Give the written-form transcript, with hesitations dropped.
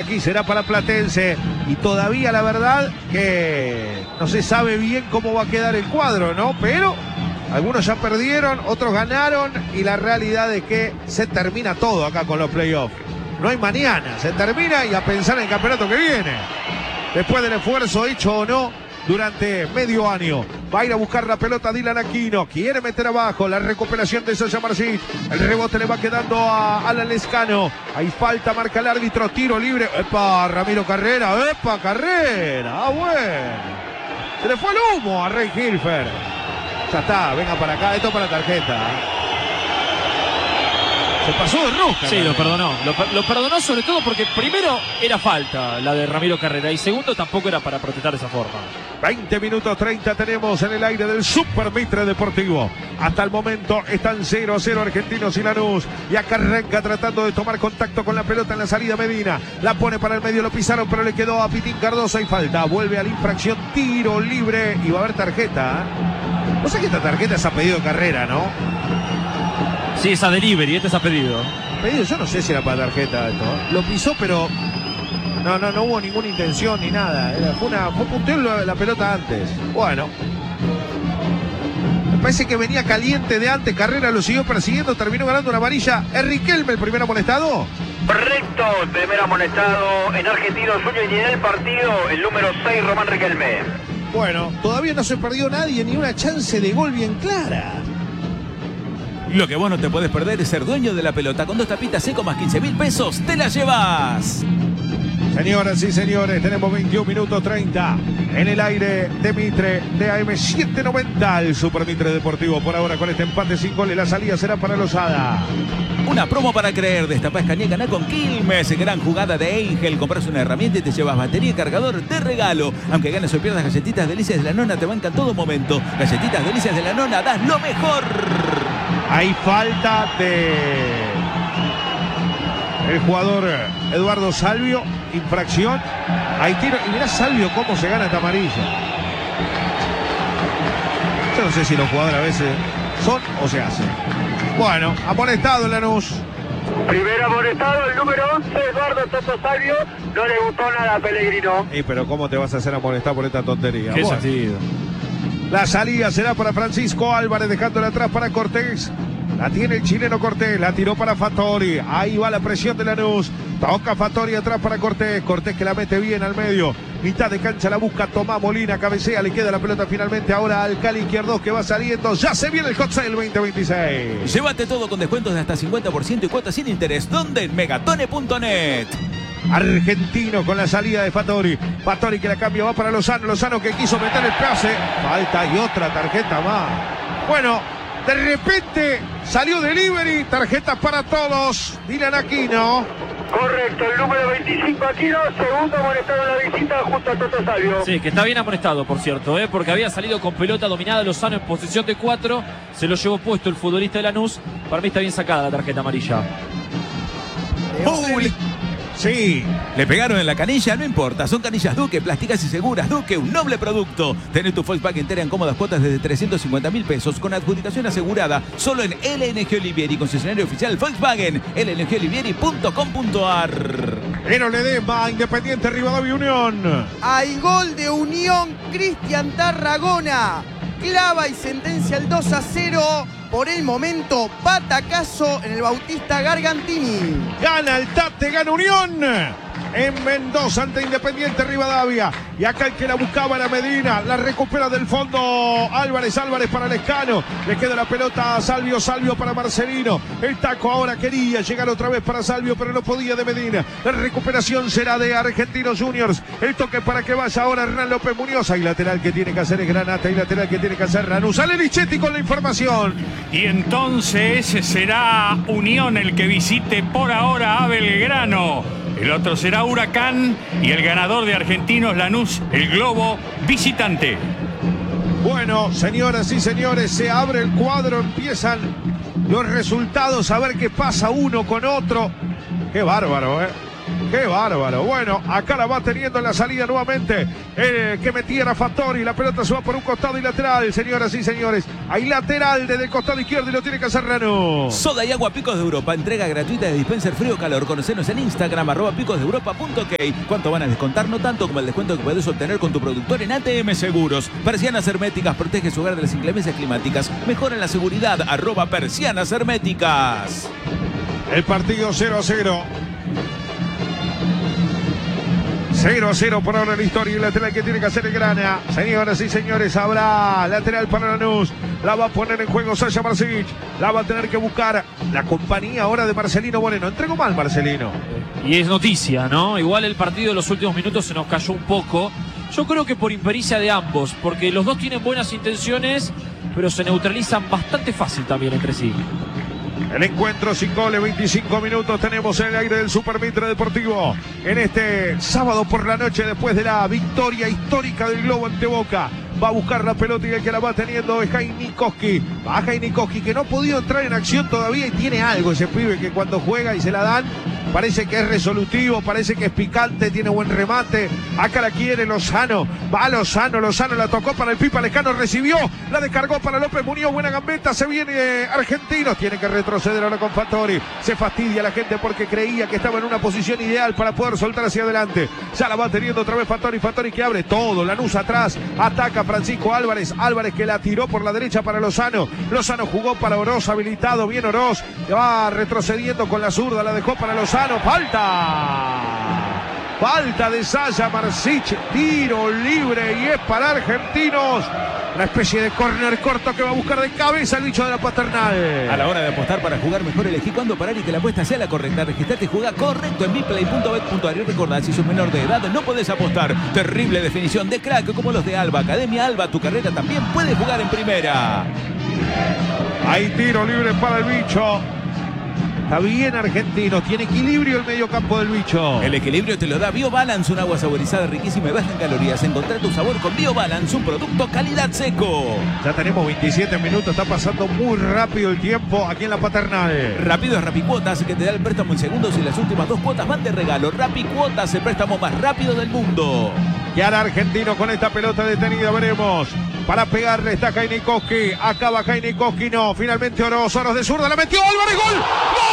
aquí será para Platense. Y todavía la verdad que no se sabe bien cómo va a quedar el cuadro, ¿no? Pero algunos ya perdieron, otros ganaron y la realidad es que se termina todo acá con los playoffs. No hay mañana, se termina y a pensar en el campeonato que viene. Después del esfuerzo hecho o no durante medio año. Va a ir a buscar la pelota Dylan Aquino. Quiere meter abajo la recuperación de Sasha Marcin. El rebote le va quedando a Alan Lescano. Hay falta, marca el árbitro. Tiro libre. ¡Epa! Ramiro Carrera. ¡Epa! Carrera. ¡Ah, bueno! Se le fue el humo a Rey Hilfer. Ya está, venga para acá. Esto para tarjeta. Se pasó de rosca. Sí, lo perdonó. Lo perdonó sobre todo porque primero era falta la de Ramiro Carrera y segundo tampoco era para protestar de esa forma. 20 minutos 30 tenemos en el aire del Super Mitre Deportivo. Hasta el momento están 0-0 Argentinos y Lanús. Y acá arranca tratando de tomar contacto con la pelota en la salida Medina. La pone para el medio, lo pisaron, pero le quedó a Pitín Cardoso y falta. Vuelve a la infracción, tiro libre y va a haber tarjeta. No sé que esta tarjeta es a pedido de Carrera, ¿no? Sí, esa delivery, este es a pedido. Pedido, yo no sé si era para tarjeta esto. Lo pisó, pero no hubo ninguna intención ni nada. Fue punteo la pelota antes. Bueno. Me parece que venía caliente de antes. Carrera lo siguió persiguiendo, terminó ganando una amarilla. ¿Es Riquelme el primer amonestado? Correcto, primer amonestado en Argentinos Juniors y en el partido el número 6, Román Riquelme. Bueno, todavía no se perdió nadie, ni una chance de gol bien clara. Lo que vos no te podés perder es ser dueño de la pelota. Con 2 tapitas seco más 15.000 pesos, te la llevas. Señoras y señores, tenemos 21 minutos 30 en el aire de Mitre, de AM790, el Super Mitre Deportivo. Por ahora con este empate sin goles, la salida será para Lozada. Una promo para creer. Destapá Escañé, ganá con Quilmes. Gran jugada de Angel. Compras una herramienta y te llevas batería y cargador de regalo. Aunque ganes o pierdas, Galletitas Delicias de la Nona te bancan todo momento. Galletitas Delicias de la Nona, das lo mejor. Hay falta de el jugador Eduardo Salvio, infracción. Hay tiro y mirá Salvio cómo se gana esta amarilla. Yo no sé si los jugadores a veces son o se hacen. Bueno, amonestado Lanús. Primer amonestado, el número 11, Eduardo Toto Salvio. No le gustó nada a Pellegrino. Pero ¿cómo te vas a hacer amonestar por esta tontería? Qué Bueno. sentido. La salida será para Francisco Álvarez, dejándole atrás para Cortés. La tiene el chileno Cortés, la tiró para Fattori. Ahí va la presión de Lanús. Toca Fattori atrás para Cortés. Cortés que la mete bien al medio. Mitad de cancha la busca Tomás Molina. Cabecea, le queda la pelota finalmente ahora al Cali Izquierdos que va saliendo. Ya se viene el Hot Sale 2026. Llévate todo con descuentos de hasta 50% y cuotas sin interés. ¿Dónde? En megatone.net. Argentino con la salida de Fattori. Fattori que la cambia, va para Lozano. Lozano que quiso meter el pase. Falta y otra tarjeta más. Bueno, de repente salió delivery. Tarjetas para todos. Dylan Aquino. Correcto, el número 25 Aquino, segundo amonestado en la visita junto a Toto Salvio. Sí, que está bien amonestado, por cierto, porque había salido con pelota dominada Lozano en posición de 4. Se lo llevó puesto el futbolista de Lanús. Para mí está bien sacada la tarjeta amarilla. Sí. Le pegaron en la canilla, no importa. Son canillas Duque, plásticas y seguras. Duque, un noble producto. Tenés tu Volkswagen entera en cómodas cuotas desde 350.000 pesos con adjudicación asegurada. Solo en LNG Olivieri, concesionario oficial Volkswagen. lngolivieri.com.ar. Pero Ledesma, Independiente Rivadavia Unión. Hay gol de Unión, Cristian Tarragona. Clava y sentencia el 2-0. Por el momento, batacazo en el Bautista Gargantini. Gana el Tate, gana Unión. En Mendoza ante Independiente Rivadavia. Y acá el que la buscaba era Medina. La recupera del fondo Álvarez para Lescano. Le queda la pelota a Salvio para Marcelino. El taco ahora quería llegar otra vez para Salvio, pero no podía de Medina. La recuperación será de Argentinos Juniors. El toque para que vaya ahora Hernán López Muñoz. Y lateral que tiene que hacer es Granata. Y lateral que tiene que hacer Lanús. Sale Lichetti con la información. Y entonces será Unión el que visite por ahora a Belgrano. El otro será Huracán y el ganador de Argentinos Lanús, el Globo, visitante. Bueno, señoras y señores, se abre el cuadro, empiezan los resultados, a ver qué pasa uno con otro. Qué bárbaro, Qué bárbaro. Bueno, acá la va teniendo en la salida nuevamente. Que metiera Fattori. La pelota se va por un costado y lateral, señoras y señores. Hay lateral desde el costado izquierdo y lo tiene que hacer Lanús. Soda y agua Picos de Europa. Entrega gratuita de dispenser frío o calor. Conocenos en Instagram, @picosdeeuropa.ok. ¿Cuánto van a descontar? No tanto como el descuento que puedes obtener con tu productor en ATM Seguros. Persianas herméticas. Protege su hogar de las inclemencias climáticas. Mejora la seguridad. @persianas herméticas. El partido 0-0. 0-0 por ahora en la historia. Y el lateral que tiene que hacer el Grana. Señoras y señores, habrá lateral para Lanús. La va a poner en juego Sasha Marsic. La va a tener que buscar la compañía ahora de Marcelino Moreno. Entregó mal Marcelino. Y es noticia, ¿no? Igual el partido de los últimos minutos se nos cayó un poco. Yo creo que por impericia de ambos, porque los dos tienen buenas intenciones, pero se neutralizan bastante fácil también entre sí. El encuentro sin goles, 25 minutos tenemos en el aire del Super Mitre Deportivo. En este sábado por la noche, después de la victoria histórica del Globo ante Boca. Va a buscar la pelota y el que la va teniendo es Jainikoski. Va Jainikoski, que no ha podido entrar en acción todavía y tiene algo ese pibe que cuando juega y se la dan, parece que es resolutivo, parece que es picante, tiene buen remate. Acá la quiere Lozano. Va Lozano la tocó para el Pipa Lescano, recibió, la descargó para López Muñoz, buena gambeta, se viene Argentinos, tiene que retroceder ahora con Fattori. Se fastidia la gente porque creía que estaba en una posición ideal para poder soltar hacia adelante. Ya la va teniendo otra vez Fattori que abre todo, Lanús atrás, ataca Francisco Álvarez que la tiró por la derecha para Lozano jugó para Oroz, habilitado, bien Oroz, va retrocediendo con la zurda, la dejó para Lozano, falta de Sasha Marsic, tiro libre y es para Argentinos. Una especie de córner corto que va a buscar de cabeza el bicho de la Paternal. A la hora de apostar para jugar mejor, elegí cuándo parar y que la apuesta sea la correcta. Registrate y juega correcto en biplay.bet.ar y recordá, si sos menor de edad no podés apostar. Terrible definición de crack como los de Alba. Academia Alba, tu carrera también puede jugar en primera. Hay tiro libre para el bicho. Está bien Argentinos, tiene equilibrio el medio campo del bicho. El equilibrio te lo da BioBalance, un agua saborizada riquísima y baja en calorías. Encontrá tu sabor con BioBalance, un producto calidad seco. Ya tenemos 27 minutos, está pasando muy rápido el tiempo aquí en la Paternal. Rápido es Rapicuotas, que te da el préstamo en segundos y las últimas 2 cuotas van de regalo. Rapicuotas, el préstamo más rápido del mundo. Y hará Argentino con esta pelota detenida, veremos. Para pegarle está Jainikoski, acaba Jainikoski, no, finalmente Oroz de zurda, la metió Álvarez, ¡gol! ¡Gol!